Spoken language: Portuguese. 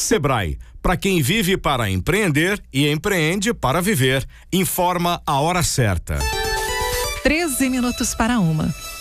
Sebrae, para quem vive para empreender e empreende para viver. Informa a hora certa. 13 minutos para 1.